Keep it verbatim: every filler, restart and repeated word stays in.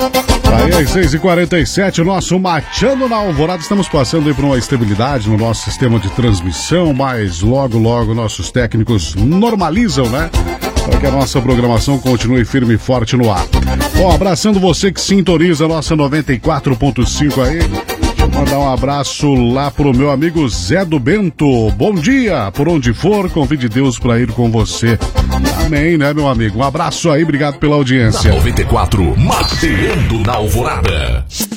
Aí às seis e quarenta e sete, o nosso Mateando na Alvorada. Estamos passando aí por uma estabilidade no nosso sistema de transmissão, mas logo, logo nossos técnicos normalizam, né? Para que a nossa programação continue firme e forte no ar. Bom, abraçando você que sintoniza a nossa noventa e quatro ponto cinco aí. Deixa eu mandar um abraço lá pro meu amigo Zé do Bento. Bom dia, por onde for, convide Deus para ir com você. Amém, né, meu amigo? Um abraço aí, obrigado pela audiência. Na noventa e quatro, Mateando na Alvorada.